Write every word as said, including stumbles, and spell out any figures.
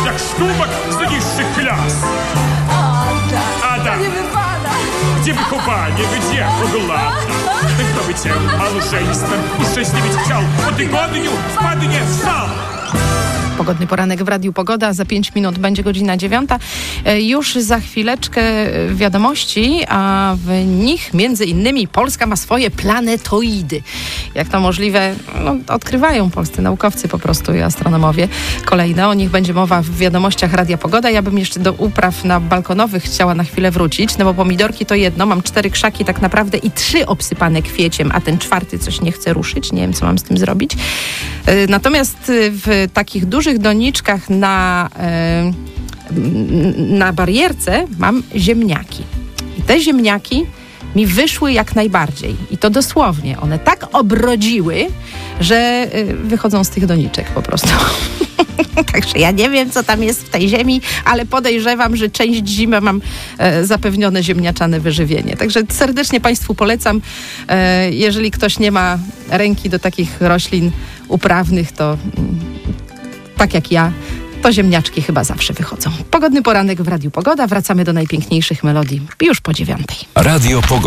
jak sztubak z niższych klas. Ada, Ada, nie wypada. gdzie wychowanie, gdzie pogląda? Kto by cię małżeństwem uszczęśliwić chciał? Po tygodniu wpadnie w szał. Pogodny poranek w Radiu Pogoda. Za pięć minut będzie godzina dziewiąta. Już za chwileczkę wiadomości, a w nich między innymi Polska ma swoje planetoidy. Jak to możliwe? No, odkrywają polscy naukowcy po prostu i astronomowie kolejne. O nich będzie mowa w wiadomościach Radia Pogoda. Ja bym jeszcze do upraw na balkonowych chciała na chwilę wrócić, no bo pomidorki to jedno. Mam cztery krzaki tak naprawdę i trzy obsypane kwieciem, a ten czwarty coś nie chce ruszyć. Nie wiem, co mam z tym zrobić. Natomiast w takich dużych doniczkach na, na barierce mam ziemniaki. I te ziemniaki mi wyszły jak najbardziej. I to dosłownie. One tak obrodziły, że wychodzą z tych doniczek po prostu. Także ja nie wiem, co tam jest w tej ziemi, ale podejrzewam, że część zimy mam e, zapewnione ziemniaczane wyżywienie. Także serdecznie Państwu polecam. E, jeżeli ktoś nie ma ręki do takich roślin uprawnych, to mm, tak jak ja, to ziemniaczki chyba zawsze wychodzą. Pogodny poranek w Radiu Pogoda. Wracamy do najpiękniejszych melodii już po dziewiątej. Radio Pogoda.